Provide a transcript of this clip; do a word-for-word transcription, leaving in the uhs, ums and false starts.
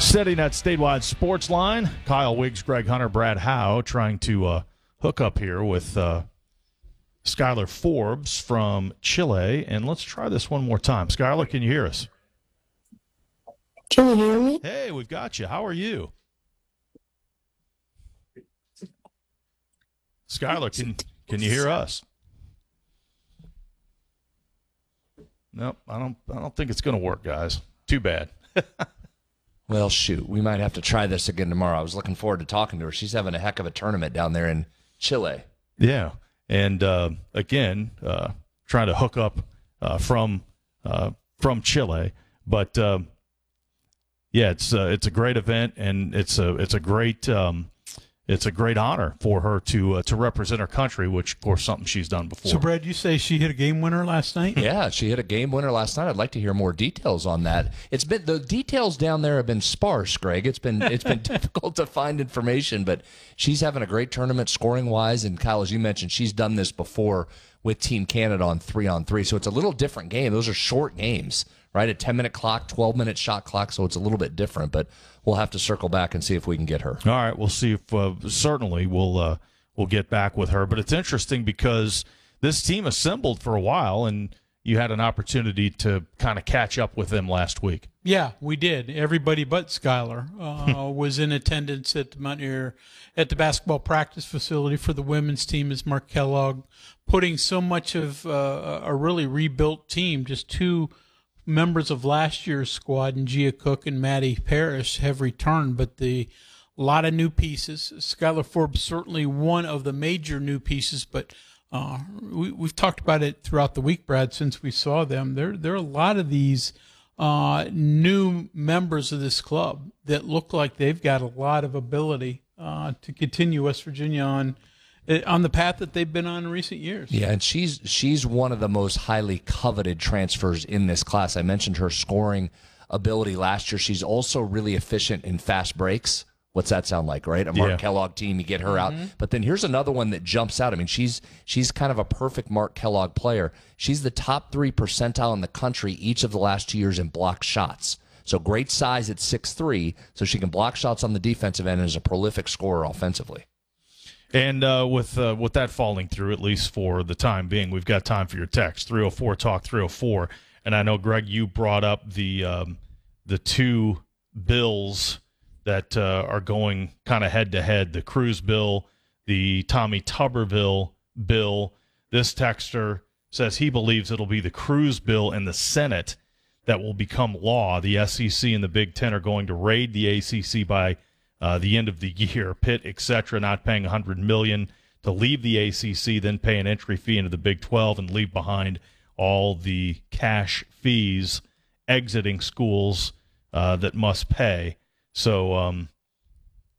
Setting that statewide sports line, Kyle Wiggs, Greg Hunter, Brad Howe trying to uh, hook up here with uh, Skylar Forbes from Chile. And let's try this one more time. Skylar, can you hear us? Can you hear me? Hey, we've got you. How are you? Skylar, can can you hear us? Nope, I don't I don't think it's going to work, guys. Too bad. Well, shoot, we might have to try this again tomorrow. I was looking forward to talking to her. She's having a heck of a tournament down there in Chile. Yeah, and uh, again, uh, trying to hook up uh, from uh, from Chile, but uh, yeah, it's uh, it's a great event, and it's a it's a great um, it's a great honor for her to uh, to represent her country, which of course something she's done before. So, Brad, you say she hit a game winner last night? Yeah, she hit a game winner last night. I'd like to hear more details on that. It's been the details down there have been sparse, Greg. It's been it's been difficult to find information, but she's having a great tournament scoring wise. And Kyle, as you mentioned, she's done this before with Team Canada on three on three, so it's a little different game. Those are short games, right? A ten minute clock, twelve minute shot clock, so it's a little bit different. But we'll have to circle back and see if we can get her. All right, we'll see if uh, certainly we'll uh, we'll get back with her. But it's interesting because this team assembled for a while, and you had an opportunity to kind of catch up with them last week. Yeah, we did. Everybody but Skylar uh, was in attendance at the Mountaineer at the basketball practice facility for the women's team as Mark Kellogg putting so much of uh, a really rebuilt team. Just two members of last year's squad, and Gia Cook and Maddie Parrish, have returned, but the a lot of new pieces. Skylar Forbes certainly one of the major new pieces, but uh, we, we've talked about it throughout the week, Brad, since we saw them. There, there are a lot of these uh, new members of this club that look like they've got a lot of ability uh, to continue West Virginia on on the path that they've been on in recent years. Yeah, and she's she's one of the most highly coveted transfers in this class. I mentioned her scoring ability last year. She's also really efficient in fast breaks. What's that sound like, right? A Mark Yeah. Kellogg team, you get her Mm-hmm. out. But then here's another one that jumps out. I mean, she's she's kind of a perfect Mark Kellogg player. She's the top three percentile in the country each of the last two years in block shots. So great size at six three, so she can block shots on the defensive end and is a prolific scorer offensively. And uh, with uh, with that falling through, at least for the time being, we've got time for your text, three oh four talk three oh four. And I know, Greg, you brought up the um, the two bills that uh, are going kind of head-to-head, the Cruz bill, the Tommy Tuberville bill. This texter says he believes it'll be the Cruz bill in the Senate that will become law. The S E C and the Big Ten are going to raid the A C C by Uh, the end of the year, Pitt, et cetera, not paying one hundred million dollars to leave the A C C, then pay an entry fee into the Big twelve and leave behind all the cash fees exiting schools uh, that must pay. So um,